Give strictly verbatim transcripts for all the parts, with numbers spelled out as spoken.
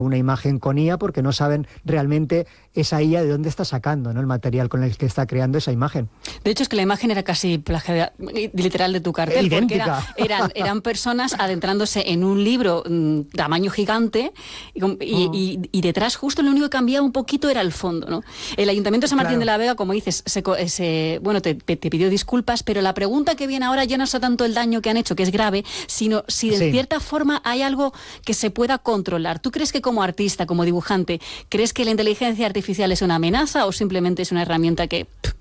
una imagen con I A porque no saben realmente esa I A de dónde está sacando, ¿no?, el material con el que está creando esa imagen. De hecho, es que la imagen era casi plagiada, literal, de tu cartel. Idéntica. Porque era, eran, eran personas adentrándose en un libro mmm, tamaño gigante y, y, Oh. y, y detrás justo lo único que cambiaba un poquito era el fondo, ¿no? El Ayuntamiento de San Martín Claro. de la Vega, como dices, se, se, bueno, te, te pidió disculpas, pero la pregunta que viene ahora ya no es tanto el daño que han hecho, que es grave, sino si de Sí. cierta forma hay algo que se pueda controlar. ¿Tú crees que como artista, como dibujante, crees que la inteligencia artificial es una amenaza o simplemente es una herramienta que... Pff,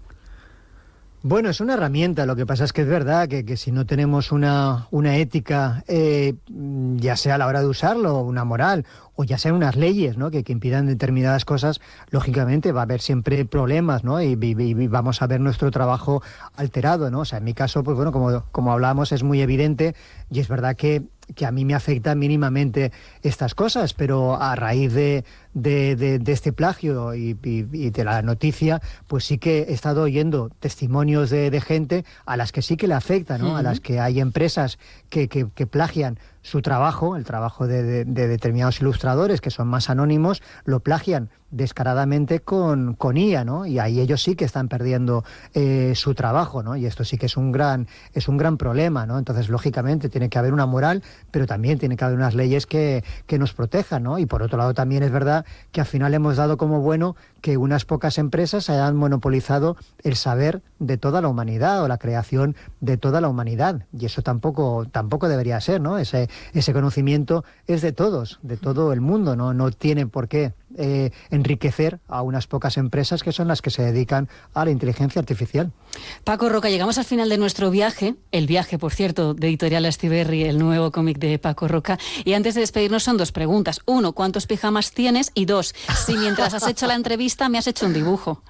Bueno, es una herramienta, lo que pasa es que es verdad que, que si no tenemos una, una ética, eh, ya sea a la hora de usarlo, una moral, o ya sean unas leyes, ¿no?, que, que impidan determinadas cosas, lógicamente va a haber siempre problemas, ¿no?, y, y, y vamos a ver nuestro trabajo alterado, ¿no? O sea, en mi caso, pues bueno, como, como hablábamos, es muy evidente, y es verdad que, que a mí me afectan mínimamente estas cosas, pero a raíz de, de, de, de este plagio y, y, y de la noticia, pues sí que he estado oyendo testimonios de, de gente a las que sí que le afecta, ¿no? Uh-huh. A las que hay empresas que, que, que plagian su trabajo, el trabajo de, de, de determinados ilustradores que son más anónimos, lo plagian descaradamente con, con I A, ¿no? Y ahí ellos sí que están perdiendo eh, su trabajo, ¿no? Y esto sí que es un gran, es un gran problema, ¿no? Entonces, lógicamente, tiene que haber una moral, pero también tiene que haber unas leyes que, que nos protejan, ¿no? Y por otro lado, también es verdad que al final hemos dado como bueno que unas pocas empresas hayan monopolizado el saber de toda la humanidad o la creación de toda la humanidad. Y eso tampoco, tampoco debería ser, ¿no? Ese, ese conocimiento es de todos, de todo el mundo, ¿no? No tiene por qué eh, enriquecer a unas pocas empresas que son las que se dedican a la inteligencia artificial. Paco Roca, llegamos al final de nuestro viaje, el viaje, por cierto, de Editorial Astiberri, el nuevo cómic de Paco Roca. Y antes de despedirnos son dos preguntas. Uno, ¿cuántos pijamas tienes? Y dos, si mientras has hecho la entrevista me has hecho un dibujo.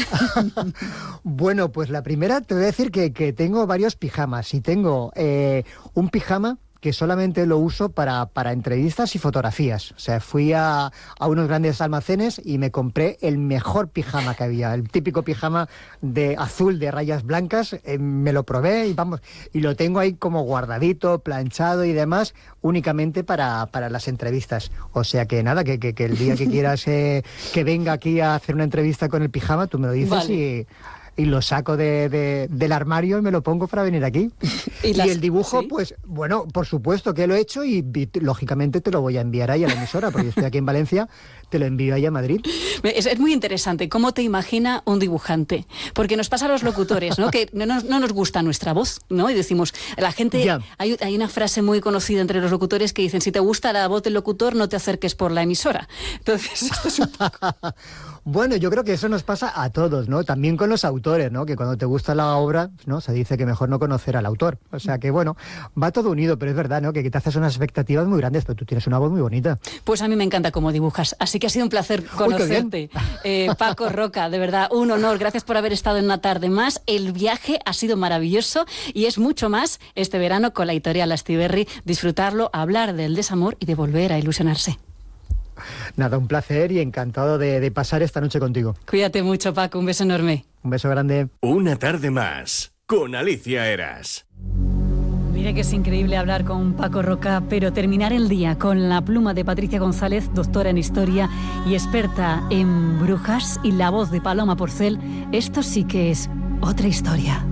Bueno, pues la primera te voy a decir que, que tengo varios pijamas. Y tengo eh, un pijama que solamente lo uso para, para entrevistas y fotografías. O sea, fui a, a unos grandes almacenes y me compré el mejor pijama que había, el típico pijama de azul de rayas blancas, eh, me lo probé y vamos, y lo tengo ahí como guardadito, planchado y demás, únicamente para, para las entrevistas. O sea que nada, que, que, que el día que quieras eh, que venga aquí a hacer una entrevista con el pijama, tú me lo dices. Vale. y... y lo saco de, de, del armario y me lo pongo para venir aquí. Y, las, y el dibujo, ¿sí? Pues, bueno, por supuesto que lo he hecho y, y lógicamente te lo voy a enviar ahí a la emisora, porque yo estoy aquí en Valencia, te lo envío ahí a Madrid. Es, es muy interesante cómo te imagina un dibujante, porque nos pasa a los locutores, ¿no? Que no nos, no nos gusta nuestra voz, ¿no? Y decimos, la gente, hay, hay una frase muy conocida entre los locutores que dicen, si te gusta la voz del locutor, no te acerques por la emisora. Entonces, esto es un poco... Bueno, yo creo que eso nos pasa a todos, ¿no? También con los autores, ¿no? Que cuando te gusta la obra, ¿no? Se dice que mejor no conocer al autor. O sea que, bueno, va todo unido, pero es verdad, ¿no? Que te haces unas expectativas muy grandes, pero tú tienes una voz muy bonita. Pues a mí me encanta cómo dibujas, así que ha sido un placer conocerte. Uy, eh, Paco Roca, de verdad, un honor. Gracias por haber estado en una tarde más. El viaje ha sido maravilloso y es mucho más este verano con la Editorial Astiberri. Disfrutarlo, hablar del desamor y de volver a ilusionarse. Nada, un placer y encantado de, de pasar esta noche contigo. Cuídate mucho, Paco, un beso enorme. Un beso grande. Una tarde más, con Alicia Eras. Mira que es increíble hablar con Paco Roca, pero terminar el día con la pluma de Patricia González, doctora en Historia y experta en brujas, y la voz de Paloma Porcel, esto sí que es otra historia.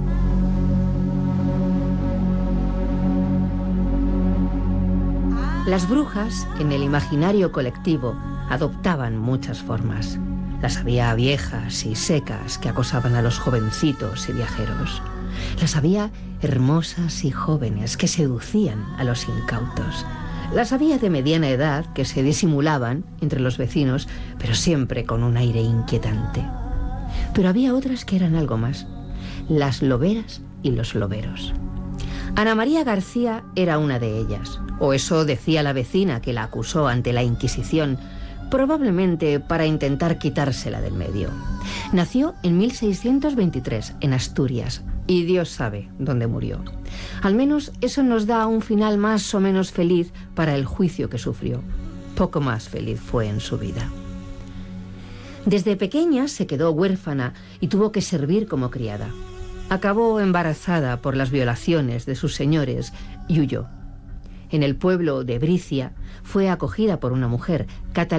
Las brujas, en el imaginario colectivo, adoptaban muchas formas. Las había viejas y secas que acosaban a los jovencitos y viajeros. Las había hermosas y jóvenes que seducían a los incautos. Las había de mediana edad que se disimulaban entre los vecinos, pero siempre con un aire inquietante. Pero había otras que eran algo más: las loberas y los loberos. Ana María García era una de ellas, o eso decía la vecina que la acusó ante la Inquisición, probablemente para intentar quitársela del medio. Nació en mil seiscientos veintitrés, en Asturias, y Dios sabe dónde murió. Al menos eso nos da un final más o menos feliz para el juicio que sufrió. Poco más feliz fue en su vida. Desde pequeña se quedó huérfana y tuvo que servir como criada. Acabó embarazada por las violaciones de sus señores y huyó. En el pueblo de Bricia fue acogida por una mujer catalana